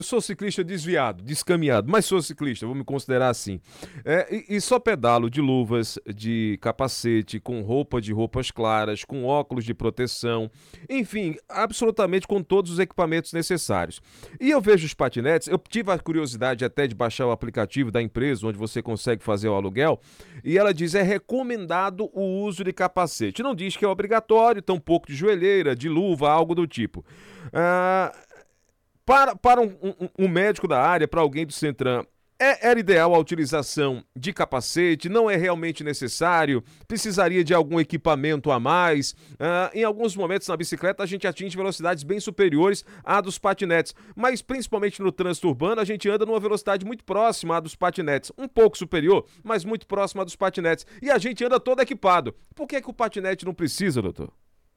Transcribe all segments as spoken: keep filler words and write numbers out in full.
Sou ciclista desviado, descaminhado, mas sou ciclista, vou me considerar assim. É, e, e só pedalo de luvas, de capacete, com roupa de roupas claras, com óculos de proteção, enfim, absolutamente com todos os equipamentos necessários. E eu vejo os patinetes, eu tive a curiosidade até de baixar o aplicativo da empresa, onde você consegue fazer o aluguel, e ela diz é recomendado o uso de capacete. Não diz que é obrigatório, tampouco de joelheira, de luva, algo do tipo. Ah, para, para um, um- um médico da área, para alguém do Centram, é- era ideal a utilização de capacete? Não é realmente necessário? Precisaria de algum equipamento a mais? Ah, em alguns momentos na bicicleta a gente atinge velocidades bem superiores à dos patinetes, mas principalmente no trânsito urbano a gente anda numa velocidade muito próxima à dos patinetes, um pouco superior, mas muito próxima à dos patinetes. E a gente anda todo equipado. Por que que o patinete não precisa, doutor?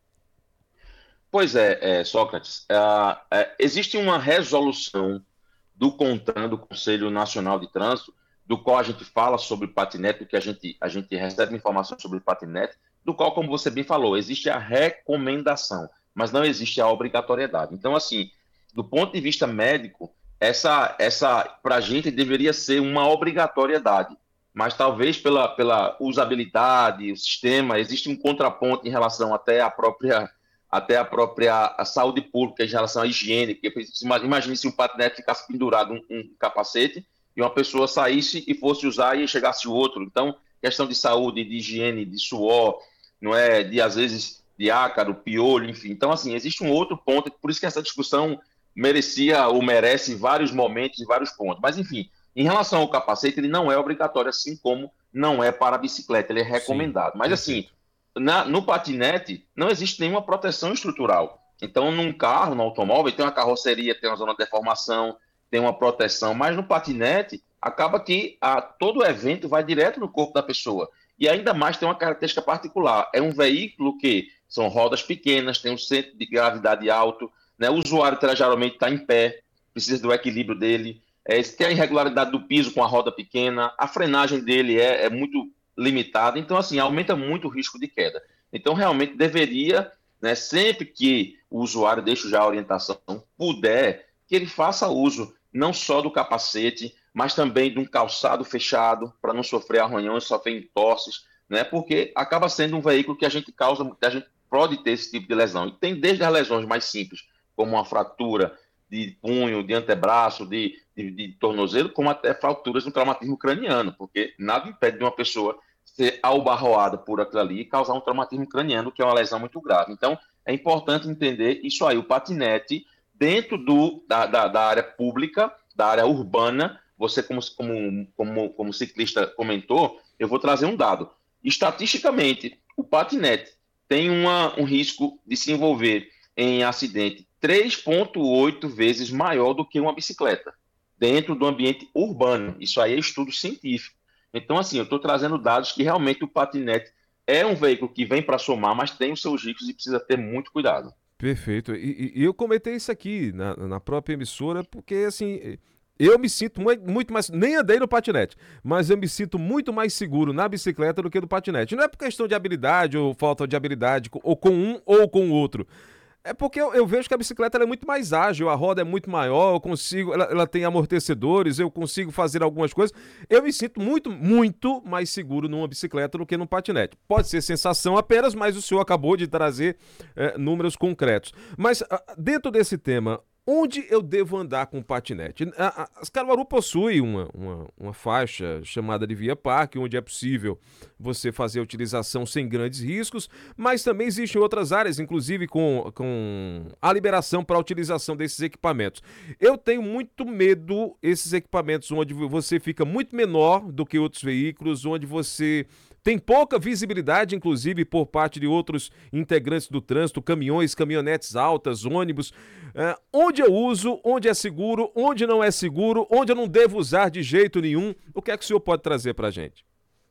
Pois é, é, Sócrates, ah, é, existe uma resolução do CONTRAN, do Conselho Nacional de Trânsito, do qual a gente fala sobre patinete, que a gente, a gente recebe informações sobre patinete, do qual, como você bem falou, existe a recomendação, mas não existe a obrigatoriedade. Então, assim, do ponto de vista médico, essa, essa para a gente deveria ser uma obrigatoriedade, mas talvez pela, pela usabilidade, o sistema, existe um contraponto em relação até à própria até a própria a saúde pública em relação à higiene, porque imagine se um patinete ficasse pendurado um, um capacete e uma pessoa saísse e fosse usar e chegasse outro. Então, questão de saúde, de higiene, de suor, não é, de às vezes de ácaro, piolho, enfim. Então, assim, existe um outro ponto, por isso que essa discussão merecia ou merece vários momentos e vários pontos. Mas, enfim, em relação ao capacete, ele não é obrigatório, assim como não é para a bicicleta, ele é Sim, recomendado. Mas, assim, perfeito. na, no patinete não existe nenhuma proteção estrutural. Então, num carro, no automóvel, tem uma carroceria, tem uma zona de deformação, tem uma proteção, mas no patinete acaba que a, todo evento vai direto no corpo da pessoa. E ainda mais tem uma característica particular. É um veículo que são rodas pequenas, tem um centro de gravidade alto, né? O usuário geralmente está em pé, precisa do equilíbrio dele. É, tem a irregularidade do piso com a roda pequena, a frenagem dele é, é muito limitada, então assim, aumenta muito o risco de queda. Então realmente deveria, né, sempre que o usuário, deixa já a orientação, puder, que ele faça uso não só do capacete, mas também de um calçado fechado, para não sofrer arranhões, sofrer entorses, né, porque acaba sendo um veículo que a gente causa, que a gente pode ter esse tipo de lesão. E tem desde as lesões mais simples, como uma fratura de punho, de antebraço, de, de, de tornozelo, como até fraturas no traumatismo craniano, porque nada impede de uma pessoa ser albarroada por aquilo ali e causar um traumatismo craniano, que é uma lesão muito grave. Então, é importante entender isso aí. O patinete, dentro do, da, da, da área pública, da área urbana, você, como, como, como, como ciclista comentou, eu vou trazer um dado. Estatisticamente, o patinete tem uma, um risco de se envolver em acidente três vírgula oito vezes maior do que uma bicicleta, dentro do ambiente urbano. Isso aí é estudo científico. Então, assim, eu estou trazendo dados que realmente o patinete é um veículo que vem para somar, mas tem os seus riscos e precisa ter muito cuidado. Perfeito. E, e- e eu comentei isso aqui na, na própria emissora, porque assim, eu me sinto mui- muito mais. Nem andei no patinete, mas eu me sinto muito mais seguro na bicicleta do que no patinete. Não é por questão de habilidade ou falta de habilidade, co- ou com um ou com o outro. É porque eu, eu vejo que a bicicleta ela é muito mais ágil, a roda é muito maior, eu consigo, ela, ela tem amortecedores, eu consigo fazer algumas coisas. Eu me sinto muito, muito mais seguro numa bicicleta do que num patinete. Pode ser sensação apenas, mas o senhor acabou de trazer eh, números concretos. Mas ah, dentro desse tema, onde eu devo andar com patinete? A- a- As Caruaru possui uma, uma, uma faixa chamada de via parque, onde é possível você fazer a utilização sem grandes riscos, mas também existem outras áreas, inclusive com, com a liberação para a utilização desses equipamentos. Eu tenho muito medo esses equipamentos onde você fica muito menor do que outros veículos, onde você tem pouca visibilidade, inclusive por parte de outros integrantes do trânsito, caminhões, caminhonetes altas, ônibus. É, onde eu uso, onde é seguro, onde não é seguro, onde eu não devo usar de jeito nenhum. O que é que o senhor pode trazer para a gente?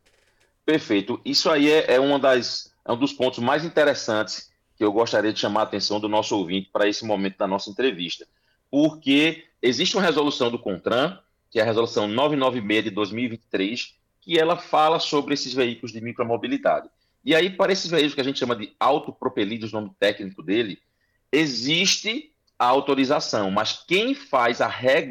Perfeito. Isso aí é, é, uma das, é um dos pontos mais interessantes que eu gostaria de chamar a atenção do nosso ouvinte para esse momento da nossa entrevista. Porque existe uma resolução do CONTRAN, que é a resolução novecentos e noventa e seis de dois mil e vinte e três, que ela fala sobre esses veículos de micromobilidade. E aí, para esses veículos que a gente chama de autopropelidos, o nome técnico dele, existe a autorização, mas quem faz a